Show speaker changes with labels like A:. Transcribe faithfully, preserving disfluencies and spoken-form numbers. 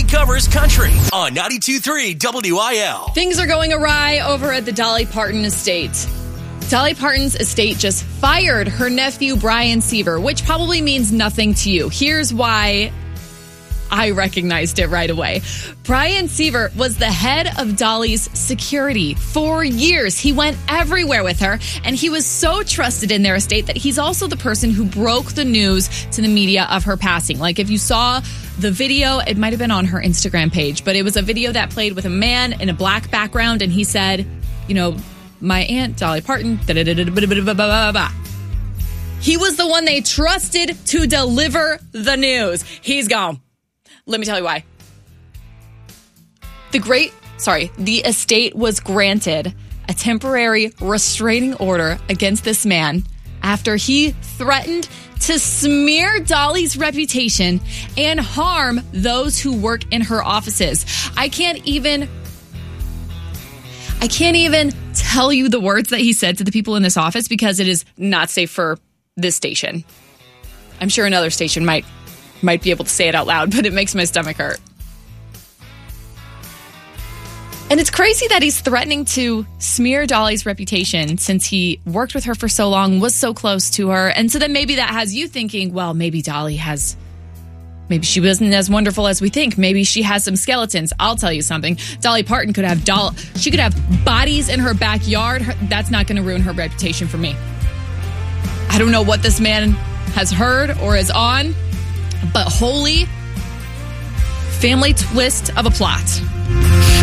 A: covers country on ninety-two point three W I L.
B: Things are going awry over at the Dolly Parton estate. Dolly Parton's estate just fired her nephew, Brian Seaver, which probably means nothing to you. Here's why I recognized it right away. Brian Seaver was the head of Dolly's security for years. He went everywhere with her, and he was so trusted in their estate that he's also the person who broke the news to the media of her passing. Like, if you saw the video, it might have been on her Instagram page, but it was a video that played with a man in a black background, and he said, you know, my aunt, Dolly Parton, da-da-da-da-da-da-da-da-da-da. He was the one they trusted to deliver the news. He's gone. Let me tell you why. The great, sorry, the estate was granted a temporary restraining order against this man after he threatened to smear Dolly's reputation and harm those who work in her offices. I can't even, I can't even tell you the words that he said to the people in this office because it is not safe for this station. I'm sure another station might might be able to say it out loud, but it makes my stomach hurt. And it's crazy that he's threatening to smear Dolly's reputation since he worked with her for so long, was so close to her. And so then maybe that has you thinking, well, maybe Dolly has, maybe she wasn't as wonderful as we think. Maybe she has some skeletons. I'll tell you something. Dolly Parton could have doll, she could have bodies in her backyard. That's not going to ruin her reputation for me. I don't know what this man has heard or is on, but holy family twist of a plot.